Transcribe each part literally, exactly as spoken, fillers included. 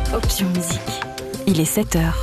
Option Musique. Il est sept heures.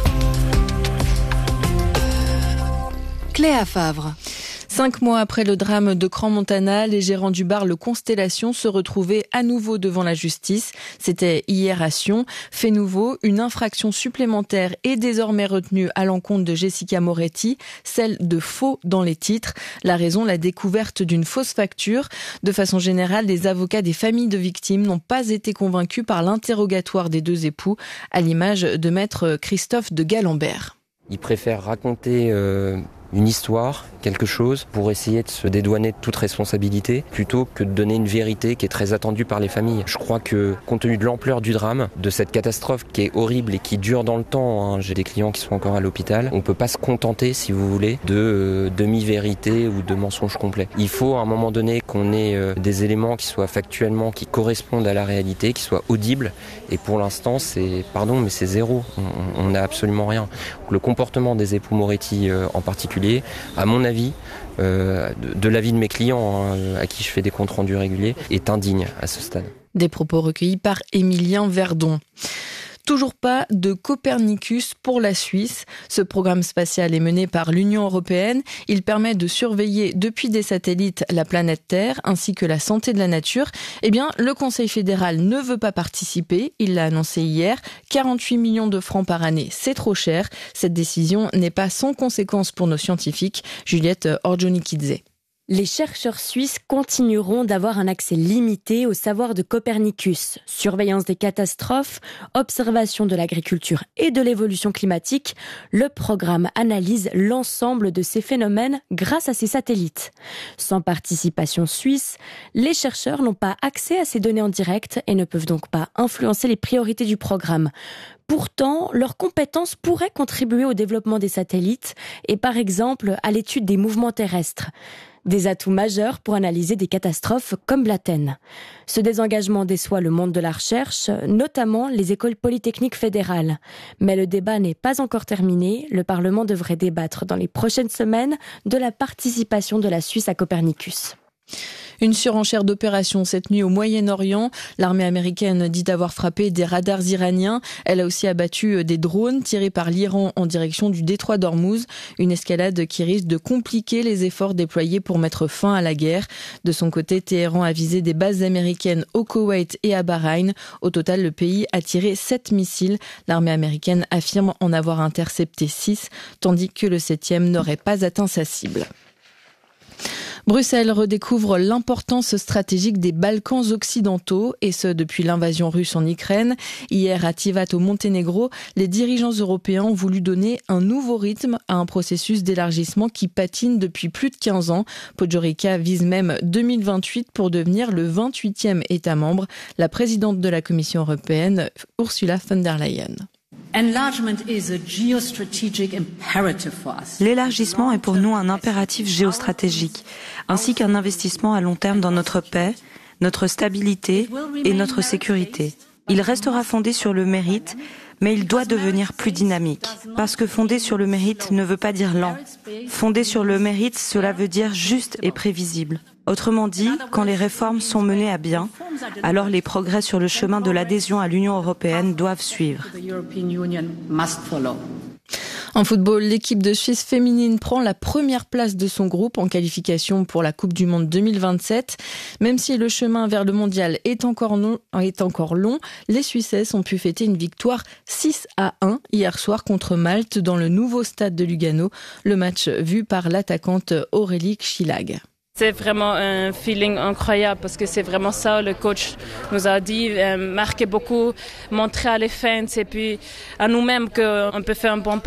Cléa Favre. Cinq mois après le drame de Crans-Montana, les gérants du bar Le Constellation se retrouvaient à nouveau devant la justice. C'était hier à Sion. Fait nouveau, une infraction supplémentaire est désormais retenue à l'encontre de Jessica Moretti, celle de faux dans les titres. La raison, la découverte d'une fausse facture. De façon générale, les avocats des familles de victimes n'ont pas été convaincus par l'interrogatoire des deux époux, à l'image de maître Christophe de Galambert. Ils préfèrent raconter euh, une histoire, quelque chose, pour essayer de se dédouaner de toute responsabilité, plutôt que de donner une vérité qui est très attendue par les familles. Je crois que, compte tenu de l'ampleur du drame, de cette catastrophe qui est horrible et qui dure dans le temps, hein, j'ai des clients qui sont encore à l'hôpital, on peut pas se contenter, si vous voulez, de euh, demi-vérité ou de mensonges complets. Il faut, à un moment donné, qu'on ait euh, des éléments qui soient factuellement, qui correspondent à la réalité, qui soient audibles, et pour l'instant, c'est, pardon, mais c'est zéro. On n'a absolument rien. Le comportement des époux Moretti euh, en particulier, à mon avis, euh, de, de l'avis de mes clients, hein, à qui je fais des comptes rendus réguliers, est indigne à ce stade. Des propos recueillis par Émilien Verdon. Toujours pas de Copernicus pour la Suisse. Ce programme spatial est mené par l'Union européenne. Il permet de surveiller depuis des satellites la planète Terre ainsi que la santé de la nature. Eh bien, le Conseil fédéral ne veut pas participer. Il l'a annoncé hier. quarante-huit millions de francs par année, c'est trop cher. Cette décision n'est pas sans conséquence pour nos scientifiques. Juliette Orjonikidze. Les chercheurs suisses continueront d'avoir un accès limité au savoir de Copernicus. Surveillance des catastrophes, observation de l'agriculture et de l'évolution climatique, le programme analyse l'ensemble de ces phénomènes grâce à ces satellites. Sans participation suisse, les chercheurs n'ont pas accès à ces données en direct et ne peuvent donc pas influencer les priorités du programme. Pourtant, leurs compétences pourraient contribuer au développement des satellites et par exemple à l'étude des mouvements terrestres. Des atouts majeurs pour analyser des catastrophes comme Blatten. Ce désengagement déçoit le monde de la recherche, notamment les écoles polytechniques fédérales. Mais le débat n'est pas encore terminé. Le Parlement devrait débattre dans les prochaines semaines de la participation de la Suisse à Copernicus. Une surenchère d'opérations cette nuit au Moyen-Orient. L'armée américaine dit avoir frappé des radars iraniens. Elle a aussi abattu des drones tirés par l'Iran en direction du détroit d'Ormuz. Une escalade qui risque de compliquer les efforts déployés pour mettre fin à la guerre. De son côté, Téhéran a visé des bases américaines au Koweït et à Bahreïn. Au total, le pays a tiré sept missiles. L'armée américaine affirme en avoir intercepté six, tandis que le septième n'aurait pas atteint sa cible. Bruxelles redécouvre l'importance stratégique des Balkans occidentaux, et ce depuis l'invasion russe en Ukraine. Hier à Tivat au Monténégro, les dirigeants européens ont voulu donner un nouveau rythme à un processus d'élargissement qui patine depuis plus de quinze ans. Podgorica vise même deux mille vingt-huit pour devenir le vingt-huitième État membre. La présidente de la Commission européenne, Ursula von der Leyen. L'élargissement est pour nous un impératif géostratégique, ainsi qu'un investissement à long terme dans notre paix, notre stabilité et notre sécurité. Il restera fondé sur le mérite, mais il doit devenir plus dynamique. Parce que fondé sur le mérite ne veut pas dire lent. Fondé sur le mérite, cela veut dire juste et prévisible. Autrement dit, quand les réformes sont menées à bien, alors les progrès sur le chemin de l'adhésion à l'Union européenne doivent suivre. En football, l'équipe de Suisse féminine prend la première place de son groupe en qualification pour la Coupe du Monde deux mille vingt-sept. Même si le chemin vers le mondial est encore long, est encore long, les Suissesses ont pu fêter une victoire six à un hier soir contre Malte dans le nouveau stade de Lugano. Le match vu par l'attaquante Aurélie Schilag. C'est vraiment un feeling incroyable parce que c'est vraiment ça, le coach nous a dit, euh, marquer beaucoup, montrer à les fans et puis à nous-mêmes qu'on peut faire un bon